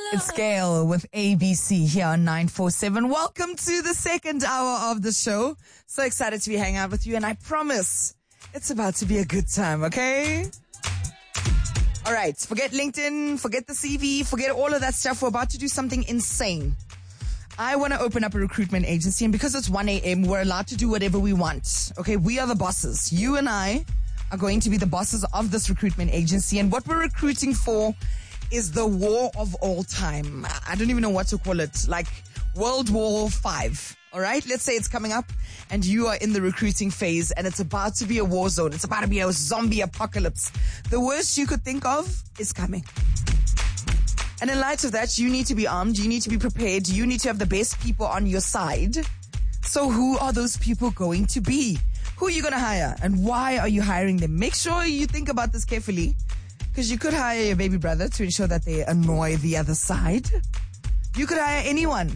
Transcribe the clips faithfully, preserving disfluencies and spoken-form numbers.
It's Gail with A B C here on nine four seven. Welcome to the second hour of the show. So excited to be hanging out with you, and I promise it's about to be a good time, okay? All right, forget LinkedIn, forget the C V, forget all of that stuff. We're about to do something insane. I want to open up a recruitment agency, and because it's one a.m., we're allowed to do whatever we want, okay? We are the bosses. You and I are going to be the bosses of this recruitment agency, and what we're recruiting for is the war of all time. I don't even know what to call it, like World War Five. All right, let's say it's coming up and you are in the recruiting phase and it's about to be a war zone. It's about to be a zombie apocalypse. The worst you could think of is coming. And in light of that, you need to be armed. You need to be prepared. You need to have the best people on your side. So who are those people going to be? Who are you going to hire? And why are you hiring them? Make sure you think about this carefully, because you could hire your baby brother to ensure that they annoy the other side. You could hire anyone.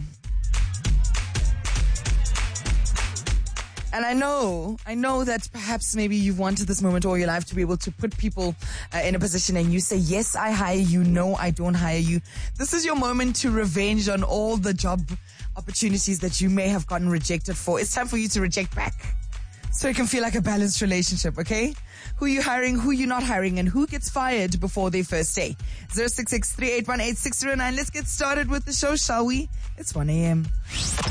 And I know, I know that perhaps maybe you've wanted this moment all your life to be able to put people uh, in a position and you say, yes, I hire you. No, I don't hire you. This is your moment to revenge on all the job opportunities that you may have gotten rejected for. It's time for you to reject back, so it can feel like a balanced relationship, okay? Who you hiring, who you not hiring, and who gets fired before their first day. zero six six, three eight one, eight six zero nine. Let's get started with the show, shall we? It's one a.m.